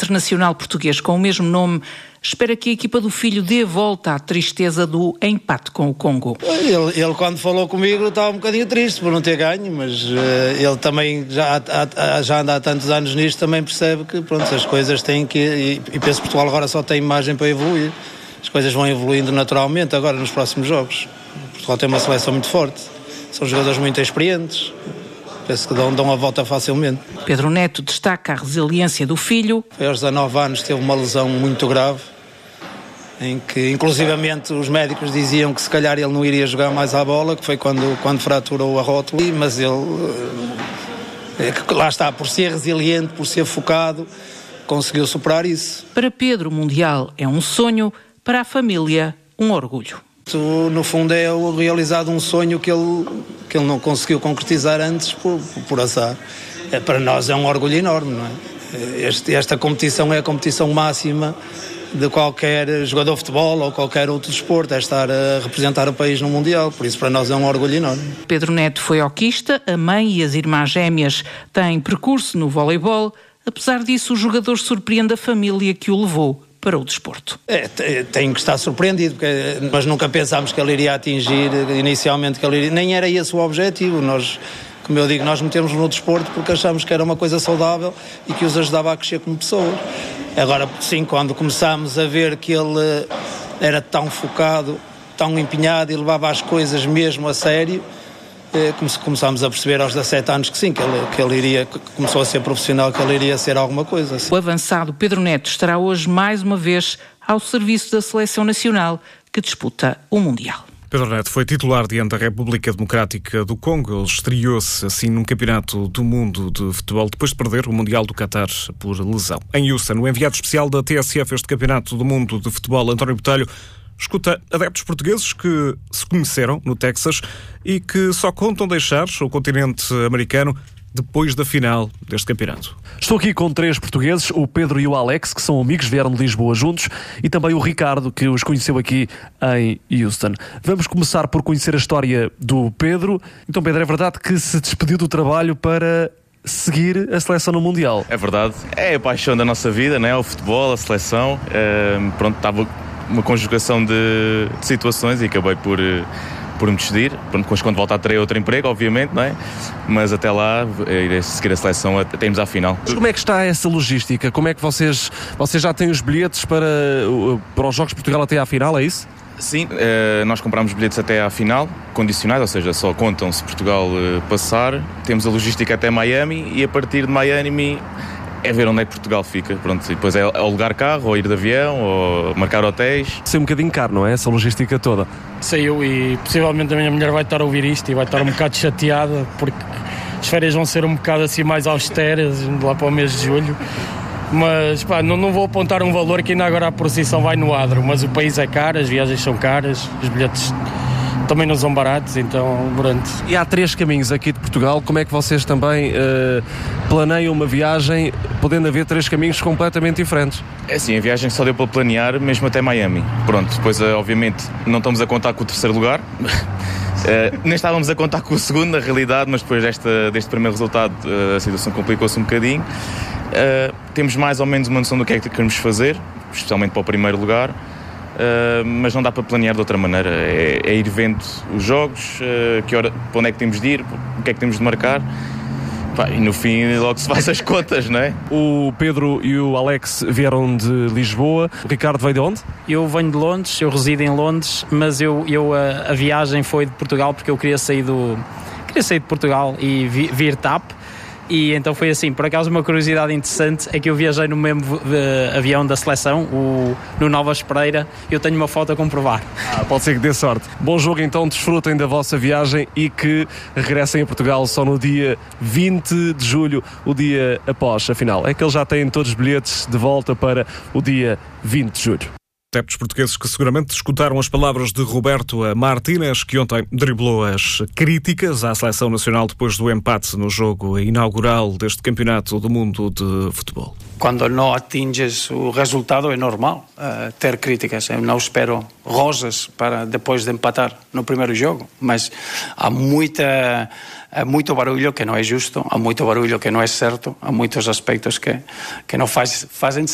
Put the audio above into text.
internacional português com o mesmo nome espera que a equipa do filho dê volta à tristeza do empate com o Congo. Ele quando falou comigo estava um bocadinho triste por não ter ganho, mas ele também já anda há tantos anos nisto, também percebe que pronto, as coisas têm que... E penso que Portugal agora só tem margem para evoluir. As coisas vão evoluindo naturalmente agora nos próximos jogos. Portugal tem uma seleção muito forte, são jogadores muito experientes. Penso que dão a volta facilmente. Pedro Neto destaca a resiliência do filho. Foi aos 19 anos teve uma lesão muito grave, em que inclusivamente os médicos diziam que se calhar ele não iria jogar mais à bola, que foi quando fraturou a rótula, mas ele, lá está, por ser resiliente, por ser focado, conseguiu superar isso. Para Pedro, o Mundial é um sonho, para a família, um orgulho. No fundo é o realizado um sonho que ele não conseguiu concretizar antes por azar. Para nós é um orgulho enorme, não é? Esta competição é a competição máxima de qualquer jogador de futebol ou qualquer outro desporto, é estar a representar o país no Mundial, por isso para nós é um orgulho enorme. Pedro Neto foi hoquista, a mãe e as irmãs gêmeas têm percurso no voleibol, apesar disso o jogador surpreende a família que o levou para o desporto. Tenho que estar surpreendido, porque nós nunca pensámos que ele iria atingir, inicialmente que ele iria, nem era esse o objetivo. Nós, como eu digo, nós metemos no desporto porque achámos que era uma coisa saudável e que os ajudava a crescer como pessoas. Agora, sim, quando começámos a ver que ele era tão focado, tão empenhado e levava as coisas mesmo a sério, começámos a perceber aos 17 anos que sim, que ele iria, começou a ser profissional, que ele iria ser alguma coisa. Sim. O avançado Pedro Neto estará hoje mais uma vez ao serviço da Seleção Nacional que disputa o Mundial. Pedro Neto foi titular diante da República Democrática do Congo. Ele estreou-se assim num campeonato do mundo de futebol depois de perder o Mundial do Qatar por lesão. Em Houston, o enviado especial da TSF este campeonato do mundo de futebol, António Botelho, escuta adeptos portugueses que se conheceram no Texas e que só contam deixar o continente americano depois da final deste campeonato. Estou aqui com 3 portugueses, o Pedro e o Alex, que são amigos, vieram de Lisboa juntos, e também o Ricardo, que os conheceu aqui em Houston. Vamos começar por conhecer a história do Pedro. Então, Pedro, é verdade que se despediu do trabalho para seguir a seleção no Mundial? É verdade. É a paixão da nossa vida, né? O futebol, a seleção. Pronto, estava uma conjugação de situações e acabei por me despedir. Pronto, quando voltar terei outro emprego, obviamente, não é? Mas até lá irei seguir a seleção até irmos à final. Mas como é que está essa logística? Como é que vocês já têm os bilhetes para os Jogos de Portugal até à final, é isso? Sim, nós compramos bilhetes até à final, condicionais, ou seja, só contam se Portugal passar. Temos a logística até Miami e a partir de Miami é ver onde é que Portugal fica. Pronto, e depois é alugar carro, ou ir de avião, ou marcar hotéis. Sei um bocadinho caro, não é? Essa logística toda. Saiu e possivelmente a minha mulher vai estar a ouvir isto e vai estar um bocado chateada porque as férias vão ser um bocado assim mais austeras lá para o mês de julho. Mas pá, não vou apontar um valor que ainda agora a procissão vai no adro, mas o país é caro, as viagens são caras, os bilhetes também não são baratos, então pronto. E há 3 caminhos aqui de Portugal, como é que vocês também planeiam uma viagem, podendo haver 3 caminhos completamente diferentes? É assim, a viagem só deu para planear mesmo até Miami. Pronto, depois obviamente não estamos a contar com o 3º lugar, nem estávamos a contar com o 2º na realidade, mas depois deste primeiro resultado a situação complicou-se um bocadinho. Temos mais ou menos uma noção do que é que queremos fazer, especialmente para o 1º lugar. Mas não dá para planear de outra maneira. É ir vendo os jogos, para onde é que temos de ir, o que é que temos de marcar. E no fim logo se faz as contas, não é? O Pedro e o Alex vieram de Lisboa. O Ricardo veio de onde? Eu venho de Londres, eu resido em Londres, mas a viagem foi de Portugal porque eu queria sair de Portugal e vir TAP. E então foi assim, por acaso uma curiosidade interessante é que eu viajei no mesmo avião da seleção, no Novas Pereira, e eu tenho uma foto a comprovar. Pode ser que dê sorte. Bom jogo então, desfrutem da vossa viagem e que regressem a Portugal só no dia 20 de julho, o dia após a final. É que eles já têm todos os bilhetes de volta para o dia 20 de julho. Adeptos portugueses que seguramente escutaram as palavras de Roberto Martínez, que ontem driblou as críticas à Seleção Nacional depois do empate no jogo inaugural deste Campeonato do Mundo de Futebol. Quando não atinges o resultado é normal ter críticas. Eu não espero rosas para depois de empatar no primeiro jogo, mas há muito barulho que não é justo, há muito barulho que não é certo, há muitos aspectos que não fazem